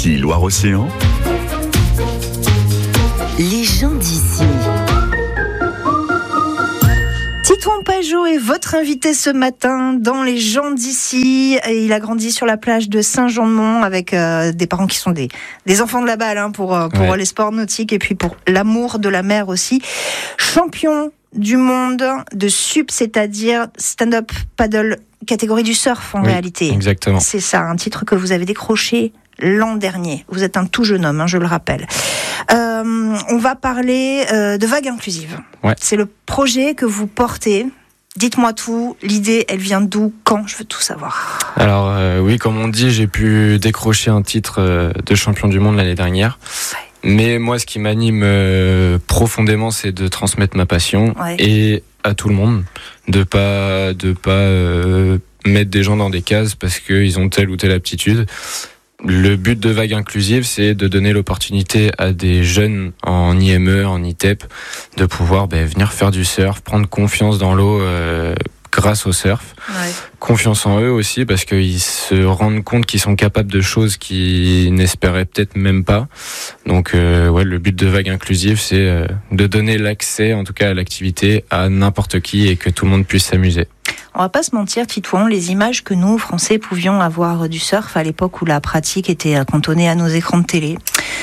Ici Loire-Océan. Les gens d'ici. Titouan Pajot est votre invité ce matin dans Les gens d'ici. Et il a grandi sur la plage de Saint-Jean-de-Mont avec des parents qui sont des enfants de la balle pour les sports nautiques et puis pour l'amour de la mer aussi. Champion du monde de SUP, c'est-à-dire stand-up paddle, catégorie du surf en réalité. Exactement. C'est ça, un titre que vous avez décroché l'an dernier. Vous êtes un tout jeune homme, je le rappelle. On va parler de vagues inclusives. Ouais. C'est le projet que vous portez. Dites-moi tout, l'idée, elle vient d'où, quand? Je veux tout savoir. Alors oui, comme on dit, j'ai pu décrocher un titre de champion du monde l'année dernière. Ouais. Mais moi, ce qui m'anime profondément, c'est de transmettre ma passion et à tout le monde, de pas mettre des gens dans des cases parce qu'ils ont telle ou telle aptitude. Le but de Vagues Inclusives, c'est de donner l'opportunité à des jeunes en IME, en ITEP, de pouvoir venir faire du surf, prendre confiance dans l'eau grâce au surf. Ouais. Confiance en eux aussi, parce qu'ils se rendent compte qu'ils sont capables de choses qu'ils n'espéraient peut-être même pas. Donc le but de Vagues Inclusives, c'est de donner l'accès, en tout cas à l'activité, à n'importe qui et que tout le monde puisse s'amuser. On va pas se mentir, Titouan, les images que nous, Français, pouvions avoir du surf à l'époque où la pratique était cantonnée à nos écrans de télé,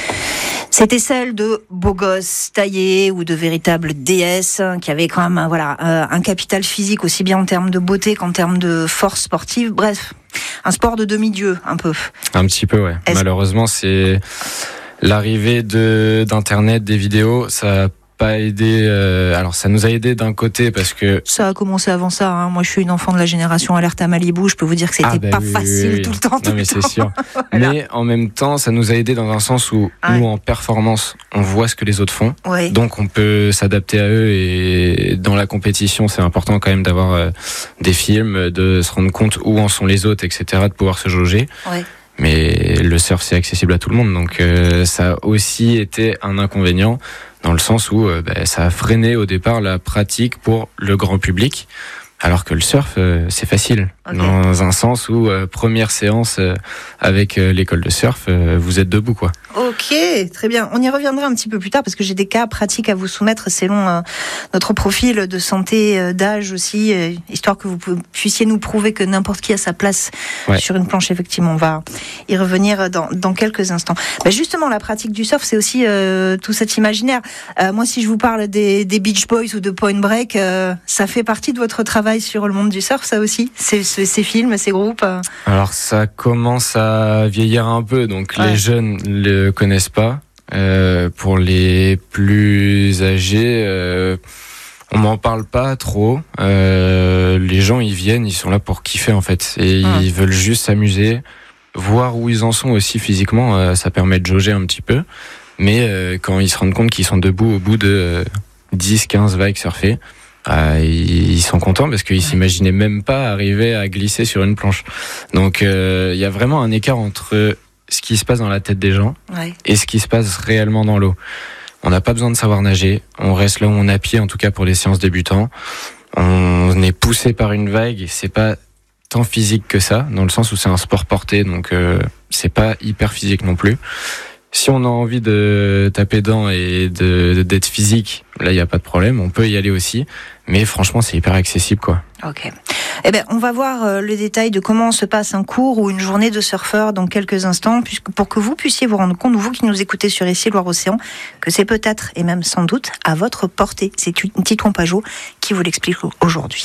c'était celle de beaux gosses taillés ou de véritables déesses qui avaient quand même un capital physique aussi bien en termes de beauté qu'en termes de force sportive. Bref, un sport de demi-dieu, un peu. Un petit peu, ouais. Malheureusement, c'est l'arrivée d'Internet, des vidéos, ça a pas aidé. Alors ça nous a aidé d'un côté parce que ça a commencé avant ça. Moi, je suis une enfant de la génération Alerte à Malibu. Je peux vous dire que c'était pas facile tout le temps. Non, mais c'est sûr. Voilà. Mais en même temps, ça nous a aidé dans un sens où nous, en performance, on voit ce que les autres font. Ouais. Donc on peut s'adapter à eux et dans la compétition, c'est important quand même d'avoir des films, de se rendre compte où en sont les autres, etc., de pouvoir se jauger. Ouais. Mais le surf, c'est accessible à tout le monde, donc ça a aussi été un inconvénient dans le sens où ça a freiné au départ la pratique pour le grand public, alors que le surf, c'est facile. Okay. Dans un sens où première séance avec l'école de surf, vous êtes debout, quoi. Ok, très bien. On y reviendra un petit peu plus tard parce que j'ai des cas pratiques à vous soumettre selon notre profil de santé, d'âge aussi, histoire que vous puissiez nous prouver que n'importe qui a sa place sur une planche. Effectivement, on va y revenir dans quelques instants. Justement, la pratique du surf, c'est aussi tout cet imaginaire. Moi, si je vous parle des Beach Boys ou de Point Break, ça fait partie de votre travail sur le monde du surf, ça aussi, ces films, ces groupes. Alors, ça commence à vieillir un peu, donc les jeunes le connaissent pas. Pour les plus âgés, on m'en parle pas trop. Les gens, ils viennent, ils sont là pour kiffer en fait, et ils veulent juste s'amuser, voir où ils en sont aussi physiquement. Ça permet de jauger un petit peu, mais quand ils se rendent compte qu'ils sont debout au bout de 10-15 vagues surfées, ils sont contents parce qu'ils s'imaginaient même pas arriver à glisser sur une planche. Donc il y a vraiment un écart entre ce qui se passe dans la tête des gens et ce qui se passe réellement dans l'eau. On n'a pas besoin de savoir nager, on reste là où on a pied, en tout cas pour les séances débutants. On est poussé par une vague, c'est pas tant physique que ça, dans le sens où c'est un sport porté, donc c'est pas hyper physique non plus. Si on a envie de taper dedans et d'être physique, là il n'y a pas de problème, on peut y aller aussi, mais franchement c'est hyper accessible, quoi. Ok. On va voir le détail de comment se passe un cours ou une journée de surfeur dans quelques instants, pour que vous puissiez vous rendre compte, vous qui nous écoutez sur Ici Loire-Océan, que c'est peut-être et même sans doute à votre portée. C'est Titouan Pajot qui vous l'explique aujourd'hui.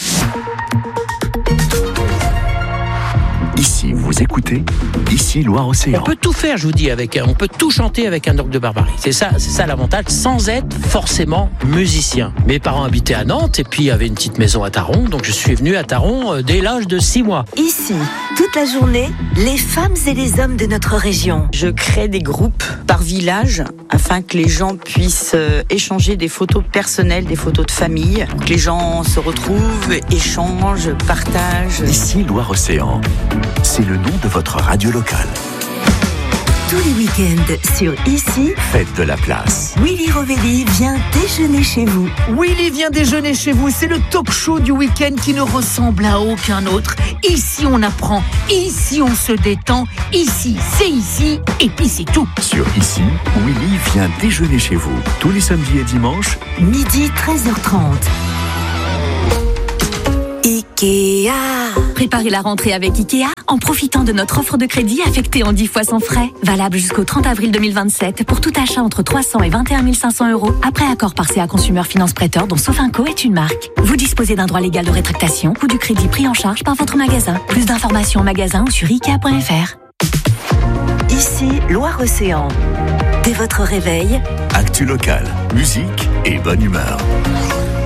Ici, vous écoutez Ici Loire-Océan. On peut tout faire, je vous dis, on peut tout chanter avec un orgue de barbarie. C'est ça l'avantage, sans être forcément musicien. Mes parents habitaient à Nantes et puis avaient une petite maison à Taron, donc je suis venu à Taron dès l'âge de 6 mois. Ici, toute la journée, les femmes et les hommes de notre région. Je crée des groupes par village afin que les gens puissent échanger des photos personnelles, des photos de famille, que les gens se retrouvent, échangent, partagent. Ici Loire-Océan, c'est le nom de votre radio locale. Tous les week-ends sur Ici, Faites de la place. Willy Rovelli vient déjeuner chez vous. Willy vient déjeuner chez vous, c'est le talk show du week-end qui ne ressemble à aucun autre. Ici on apprend, ici on se détend, ici c'est ici, et puis c'est tout. Sur Ici, Willy vient déjeuner chez vous. Tous les samedis et dimanches, Midi 13h30. Ikea. Préparez la rentrée avec Ikea en profitant de notre offre de crédit affectée en 10 fois sans frais. Valable jusqu'au 30 avril 2027 pour tout achat entre 300 et 21 500 euros après accord par CA Consumer Finance Prêteur dont Sofinco est une marque. Vous disposez d'un droit légal de rétractation ou du crédit pris en charge par votre magasin. Plus d'informations en magasin ou sur ikea.fr. Ici, Loire-Océan. Dès votre réveil, actu locale, musique et bonne humeur.